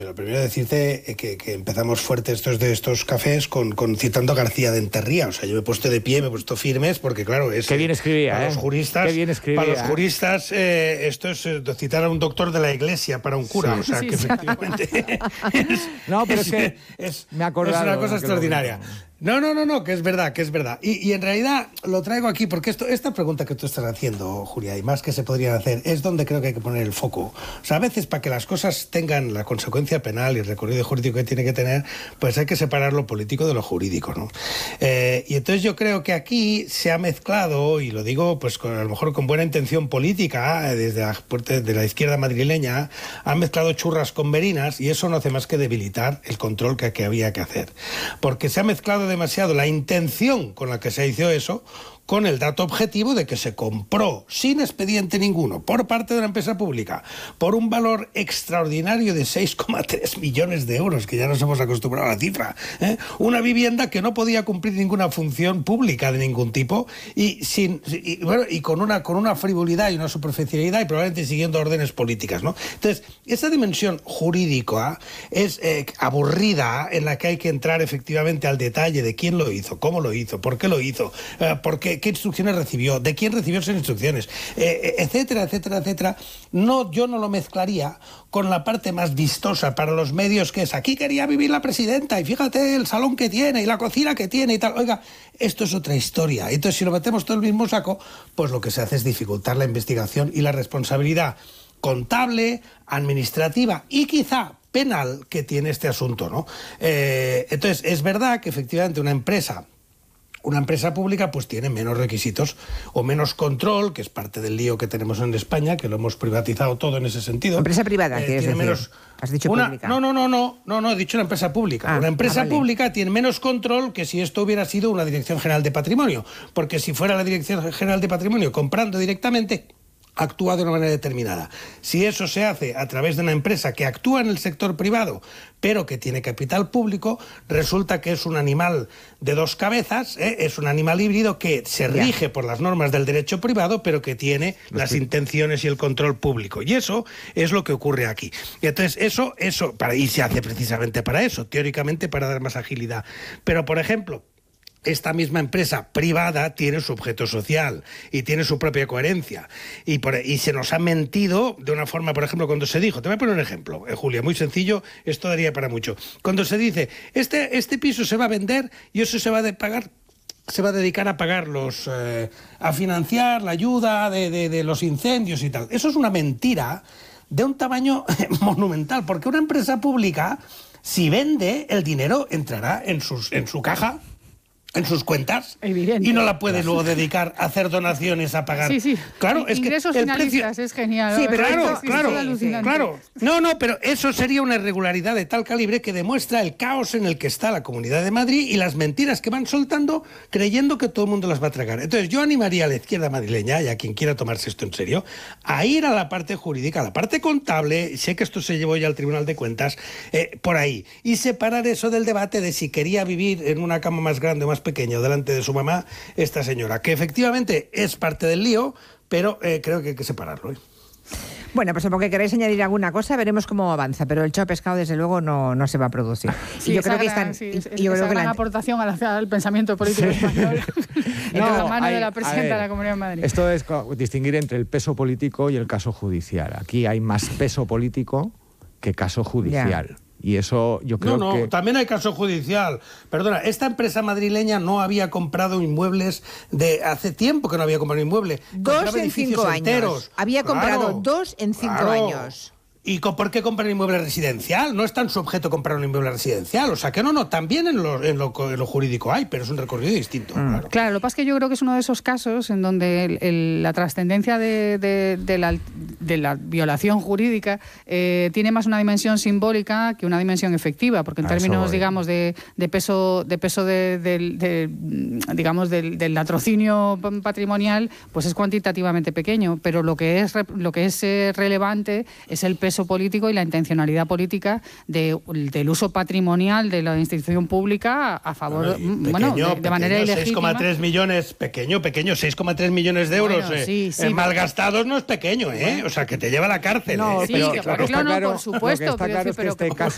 Lo primero decirte que empezamos fuerte estos cafés con citando a García de Enterría. O sea, yo me he puesto de pie, me he puesto firmes, porque claro, es... Qué bien escribía, para los juristas, Qué bien escribía. Para los juristas, esto es citar a un doctor de la Iglesia para un cura. Sí. O sea, que efectivamente... No, pero me acordaba, es una cosa extraordinaria. No, que es verdad. Y en realidad lo traigo aquí porque esta pregunta que tú estás haciendo, Julia, y más que se podrían hacer, es donde creo que hay que poner el foco. O sea, a veces para que las cosas tengan la consecuencia penal y el recorrido jurídico que tiene que tener, pues hay que separar lo político de lo jurídico, ¿no? Y entonces yo creo que aquí se ha mezclado, y lo digo pues a lo mejor con buena intención política, desde la parte de la izquierda madrileña, han mezclado churras con merinas, y eso no hace más que debilitar el control que había que hacer. Porque se ha mezclado demasiado la intención con la que se hizo eso con el dato objetivo de que se compró sin expediente ninguno por parte de una empresa pública por un valor extraordinario de 6,3 millones de euros, que ya nos hemos acostumbrado a la cifra, una vivienda que no podía cumplir ninguna función pública de ningún tipo y con una frivolidad y una superficialidad y probablemente siguiendo órdenes políticas, ¿no? Entonces, esa dimensión jurídica es aburrida, en la que hay que entrar efectivamente al detalle de quién lo hizo, cómo lo hizo, por qué lo hizo, qué instrucciones recibió, de quién recibió esas instrucciones, etcétera. Yo no lo mezclaría con la parte más vistosa para los medios, que es: aquí quería vivir la presidenta y fíjate el salón que tiene y la cocina que tiene y tal. Oiga, esto es otra historia. Entonces, si lo metemos todo en el mismo saco, pues lo que se hace es dificultar la investigación y la responsabilidad contable, administrativa y quizá penal que tiene este asunto, ¿no? Entonces, es verdad que efectivamente una empresa pública pues tiene menos requisitos o menos control, que es parte del lío que tenemos en España, que lo hemos privatizado todo en ese sentido. Empresa privada, ¿quieres decir? Menos, ¿Has dicho pública? No, he dicho una empresa pública. Una empresa pública tiene menos control que si esto hubiera sido una Dirección General de Patrimonio, porque si fuera la Dirección General de Patrimonio comprando directamente, actúa de una manera determinada. Si eso se hace a través de una empresa que actúa en el sector privado, pero que tiene capital público, resulta que es un animal de dos cabezas, es un animal híbrido que se rige por las normas del derecho privado, pero que tiene las intenciones y el control público. Y eso es lo que ocurre aquí. Y entonces y se hace precisamente para eso, teóricamente para dar más agilidad. Pero, por ejemplo, esta misma empresa privada tiene su objeto social y tiene su propia coherencia. Y se nos ha mentido de una forma, por ejemplo, cuando se dijo, te voy a poner un ejemplo, Julia, muy sencillo, esto daría para mucho. Cuando se dice, este piso se va a vender y eso se va a dedicar a pagar a financiar la ayuda de los incendios y tal. Eso es una mentira de un tamaño monumental, porque una empresa pública, si vende, el dinero entrará en su caja, en sus cuentas. Evidente. Y no la puede luego dedicar a hacer donaciones, a pagar. Sí. Claro, es ingresos que el finalistas, precio... es genial. Sí, pero Claro. No, pero eso sería una irregularidad de tal calibre que demuestra el caos en el que está la Comunidad de Madrid y las mentiras que van soltando creyendo que todo el mundo las va a tragar. Entonces yo animaría a la izquierda madrileña y a quien quiera tomarse esto en serio a ir a la parte jurídica, a la parte contable, sé que esto se llevó ya al Tribunal de Cuentas, por ahí, y separar eso del debate de si quería vivir en una cama más grande o más pequeño delante de su mamá esta señora, que efectivamente es parte del lío, pero creo que hay que separarlo. Bueno, pues porque queréis añadir alguna cosa, veremos cómo avanza, pero el chop pescado desde luego no se va a producir. Sí, yo creo que esa gran aportación al pensamiento político español de la mano de la presidenta de la Comunidad de Madrid. Esto es distinguir entre el peso político y el caso judicial. Aquí hay más peso político que caso judicial. Ya. Y eso yo creo que... también hay caso judicial. Perdona, esta empresa madrileña no había comprado inmuebles hace tiempo que no había comprado inmueble. 2 en 5 años. Enteros. Había comprado 2 en 5 años. ¿Y por qué comprar un inmueble residencial? No está en su objeto comprar un inmueble residencial. O sea que también en lo jurídico hay, pero es un recorrido distinto. Claro, lo que pasa es que yo creo que es uno de esos casos en donde la trascendencia de la violación jurídica tiene más una dimensión simbólica que una dimensión efectiva, porque en términos, digamos, de peso del latrocinio patrimonial, pues es cuantitativamente pequeño, pero lo que es relevante es el peso político y la intencionalidad política del uso patrimonial de la institución pública a favor, de manera ilegítima. 6,3 millones, pequeño, 6,3 millones de euros malgastados no es pequeño, O sea, que te lleva a la cárcel. No, Pero, por supuesto. Lo que está claro es que este caso